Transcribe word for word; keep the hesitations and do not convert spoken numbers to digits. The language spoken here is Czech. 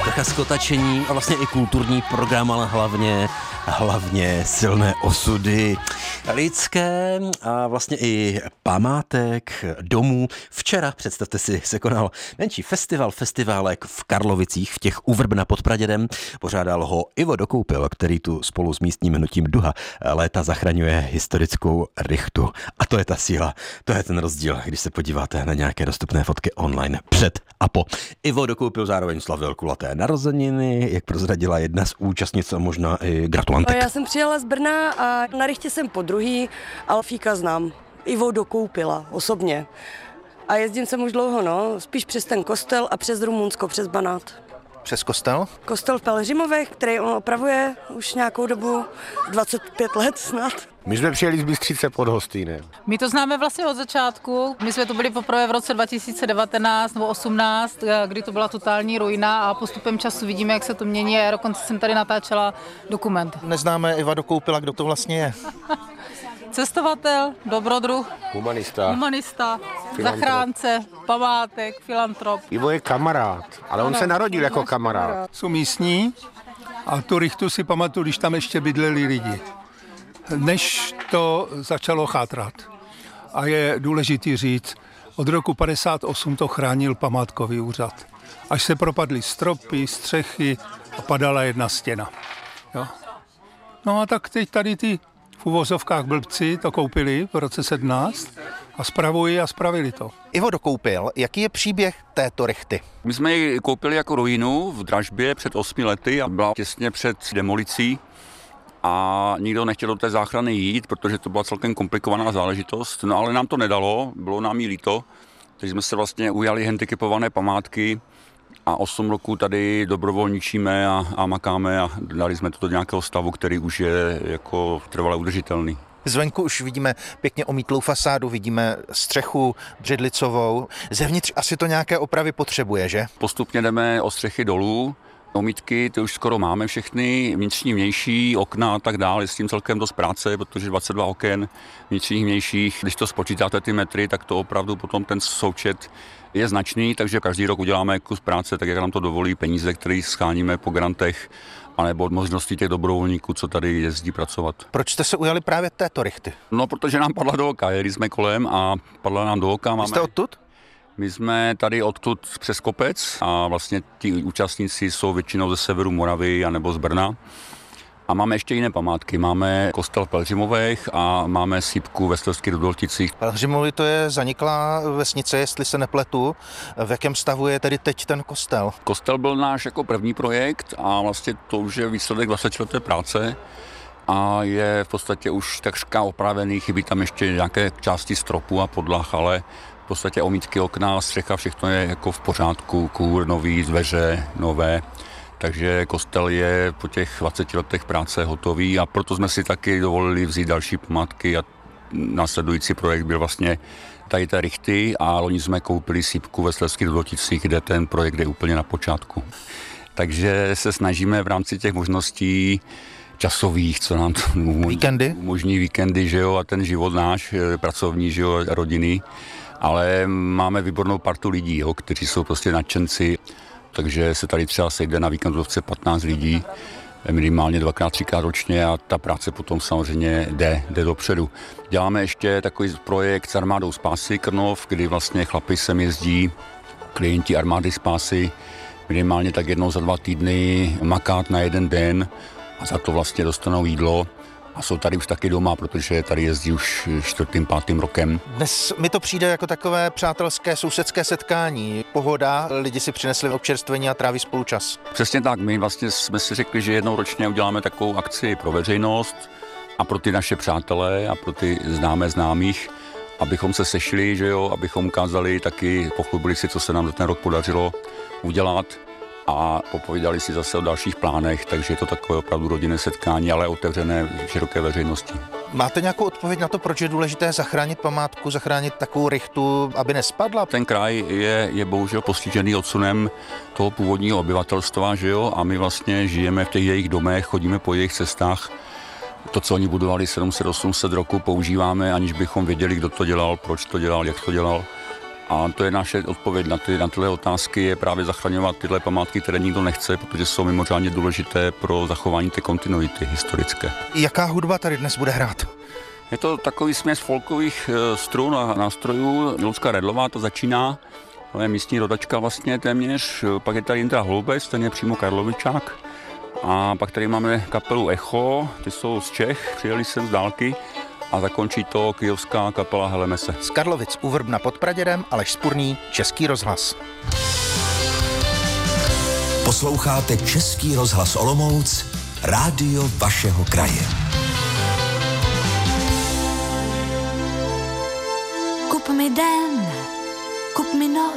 Trocha skotačení a vlastně i kulturní program, ale hlavně, hlavně silné osudy lidské a vlastně i památek, domů. Včera, představte si, se konal menší festival, festiválek v Karlovicích, v těch u Vrbna pod Pradědem. Pořádal ho Ivo Dokoupil, který tu spolu s místním hnutím Duha léta zachraňuje historickou rychtu. A to je ta síla, to je ten rozdíl, když se podíváte na nějaké dostupné fotky online před a po. Ivo Dokoupil zároveň slavil kulaté narozeniny, jak prozradila jedna z účastnic a možná i gratulantek. Já jsem přijela z Brna a na rychtě jsem po druhý, ale Fíka znám. Ivo Dokoupila osobně. A jezdím jsem už dlouho, no, spíš přes ten kostel a přes Rumunsko, přes Banát. Přes kostel? Kostel v Pelhřimovech, který on opravuje už nějakou dobu, dvacet pět let snad. My jsme přijeli z Bystřice pod Hostýnem. My to známe vlastně od začátku. My jsme to byli poprvé v roce dva tisíce devatenáct nebo osmnáct, kdy to byla totální ruina a postupem času vidíme, jak se to mění. A dokonce jsem tady natáčela dokument. Neznáme Iva Dokoupila, kdo to vlastně je? Cestovatel, dobrodruh, Humanista. humanista, Filantrop. zachránce, památek, filantrop. Ivo je kamarád, ale on se narodil jako kamarád. Jsou místní a tu rychtu si pamatuju, když tam ještě bydleli lidi. Než to začalo chátrat. A je důležitý říct, od roku padesát osm to chránil památkový úřad. Až se propadly stropy, střechy a padala jedna stěna. Jo. No a tak teď tady ty v uvozovkách blbci to koupili v roce sedmnáct a spravují a spravili to. Ivo Dokoupil, jaký je příběh této rychty? My jsme ji koupili jako ruinu v dražbě před osmi lety a byla těsně před demolicí. A nikdo nechtěl do té záchrany jít, protože to byla celkem komplikovaná záležitost. No ale nám to nedalo, bylo nám jí líto. Takže jsme se vlastně ujali handicapované památky a osm roků tady dobrovolničíme a, a makáme a dali jsme to do nějakého stavu, který už je jako trvale udržitelný. Zvenku už vidíme pěkně omítlou fasádu, vidíme střechu břidlicovou. Zevnitř asi to nějaké opravy potřebuje, že? Postupně jdeme od střechy dolů. Omítky, ty už skoro máme všechny, vnitřní, vnější, okna a tak dále, s tím celkem dost práce, protože dvacet dva oken vnitřních, vnějších, když to spočítáte ty metry, tak to opravdu potom ten součet je značný, takže každý rok uděláme kus práce, tak jak nám to dovolí peníze, které scháníme po grantech, anebo od možností těch dobrovolníků, co tady jezdí pracovat. Proč jste se ujali právě této rychty? No, protože nám padla do oka, jeli jsme kolem a padla nám do oka. Máme... Jste odtud? My jsme tady odtud přes kopec a vlastně ti účastníci jsou většinou ze severu Moravy anebo z Brna. A máme ještě jiné památky. Máme kostel v Pelhřimovech a máme sýpku ve Slezských Rudolticích. Pelhřimovy to je zaniklá vesnice, jestli se nepletu. V jakém stavu je tedy teď ten kostel? Kostel byl náš jako první projekt a vlastně to už je výsledek dvacetileté práce a je v podstatě už takřka opravený. Chybí tam ještě nějaké části stropu a podlah, ale v podstatě omítky, okna, střecha, všechno je jako v pořádku, kůr, nový, dveře, nové. Takže kostel je po těch dvaceti letech práce hotový a proto jsme si taky dovolili vzít další památky a následující projekt byl vlastně tady té rychty a loni jsme koupili sýpku ve Slezských Rudolticích, kde ten projekt je úplně na počátku. Takže se snažíme v rámci těch možností časových, co nám to víkendy? umožní víkendy, že jo, a ten život náš, pracovní, že jo, rodiny. Ale máme výbornou partu lidí, jo, kteří jsou prostě nadšenci, takže se tady třeba sejde na víkendovce patnáct lidí, minimálně dvakrát, třikrát ročně a ta práce potom samozřejmě jde, jde dopředu. Děláme ještě takový projekt s armádou Spásy Krnov, kdy vlastně chlapi sem jezdí, klienti armády Spásy, minimálně tak jednou za dva týdny makát na jeden den a za to vlastně dostanou jídlo. A jsou tady už taky doma, protože tady jezdí už čtvrtým, pátým rokem. Dnes mi to přijde jako takové přátelské sousedské setkání. Pohoda, lidi si přinesli občerstvení a tráví spolu čas. Přesně tak, my vlastně jsme si řekli, že jednou ročně uděláme takovou akci pro veřejnost a pro ty naše přátelé a pro ty známé známých, abychom se sešli, že jo, abychom ukázali taky, pochlubili si, co se nám za ten rok podařilo udělat. A popovídali si zase o dalších plánech, takže je to takové opravdu rodinné setkání, ale otevřené široké veřejnosti. Máte nějakou odpověď na to, proč je důležité zachránit památku, zachránit takovou rychtu, aby nespadla? Ten kraj je, je bohužel postižený odsunem toho původního obyvatelstva, že jo, a my vlastně žijeme v těch jejich domech, chodíme po jejich cestách. To, co oni budovali sedm set osm set roku, používáme, aniž bychom věděli, kdo to dělal, proč to dělal, jak to dělal. A to je naše odpověď na, ty, na tyhle otázky, je právě zachraňovat tyhle památky, které nikdo nechce, protože jsou mimořádně důležité pro zachování té kontinuity historické. Jaká hudba tady dnes bude hrát? Je to takový směs folkových strun a nástrojů. Lucka Redlová to začíná, to je místní rodačka vlastně téměř, pak je tady Jindra Holubec, ten je přímo Karlovičák. A pak tady máme kapelu Echo, ty jsou z Čech, přijeli sem z dálky a zakončí to kyjovská kapela Helemese. Z Karlovic u Vrbna pod Pradědem Aleš Spurný, Český rozhlas. Posloucháte Český rozhlas Olomouc, rádio vašeho kraje. Kup mi den, kup mi noc.